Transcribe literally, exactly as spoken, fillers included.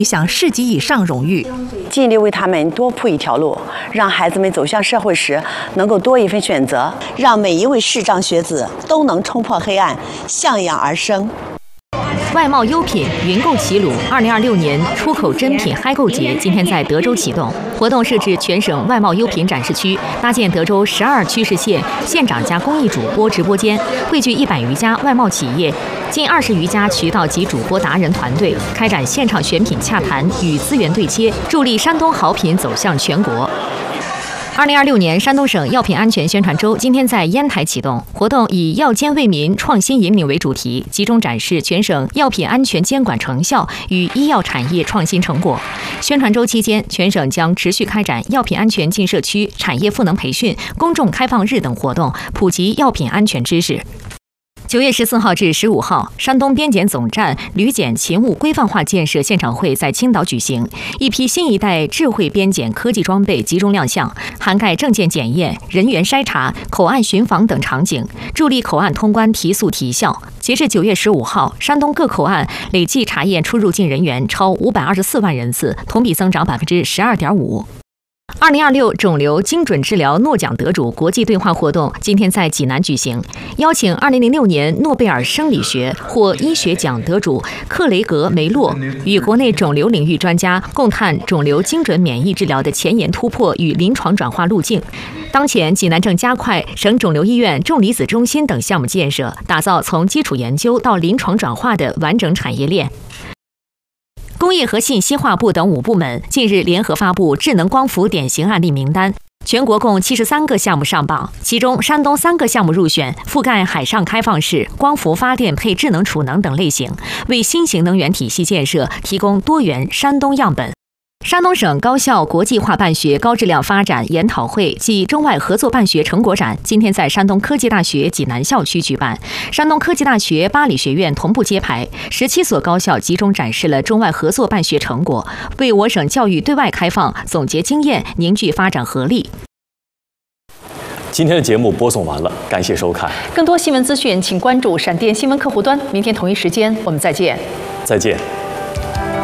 享市级以上荣誉， 尽力为他们多铺一条路，让孩子们走向社会时能够多一份选择，让每一位视障学子都能冲破黑暗，向阳而生。 外贸优品云购齐鲁二零二六年出口珍品嗨购节今天在德州启动，活动设置全省外贸优品展示区，搭建德州十二区市县县长加公益主播直播间，汇聚一百余家外贸企业、近二十余家渠道及主播达人团队，开展现场选品洽谈与资源对接，助力山东好品走向全国。二零二六年山东省药品安全宣传周今天在烟台启动，活动以药监为民、创新引领为主题，集中展示全省药品安全监管成效与医药产业创新成果。宣传周期间，全省将持续开展药品安全进社区、产业赋能培训、公众开放日等活动，普及药品安全知识。九月十四号至十五号，山东边检总站旅检勤务规范化建设现场会在青岛举行，一批新一代智慧边检科技装备集中亮相，涵盖证件检验、人员筛查、口岸巡访等场景，助力口岸通关提速提效。截至九月十五号，山东各口岸累计查验出入境人员超五百二十四万人次，同比增长百分之十二点五。二零二六肿瘤精准治疗诺奖得主国际对话活动今天在济南举行，邀请二零零六年诺贝尔生理学或医学奖得主克雷格梅洛与国内肿瘤领域专家共探肿瘤精准免疫治疗的前沿突破与临床转化路径。当前，济南正加快省肿瘤医院重离子中心等项目建设，打造从基础研究到临床转化的完整产业链。工业和信息化部等五部门近日联合发布智能光伏典型案例名单，全国共七十三个项目上榜，其中山东三个项目入选，覆盖海上开放式、光伏发电配智能储能等类型，为新型能源体系建设提供多元山东样本。山东省高校国际化办学高质量发展研讨会暨中外合作办学成果展今天在山东科技大学济南校区举办，山东科技大学八理学院同步揭牌，十七所高校集中展示了中外合作办学成果，为我省教育对外开放总结经验，凝聚发展合力。 今天的节目播送完了，感谢收看。 更多新闻资讯，请关注闪电新闻客户端。明天同一时间，我们再见。 再见。